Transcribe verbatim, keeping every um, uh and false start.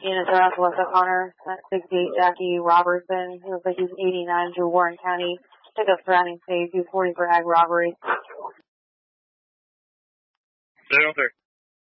Unit Southwest O'Connor, sixty-eight Jackie Robertson, he looks like he's eighty-nine through Warren County. Pick up surrounding state, two forty for ag robbery. Stay out there.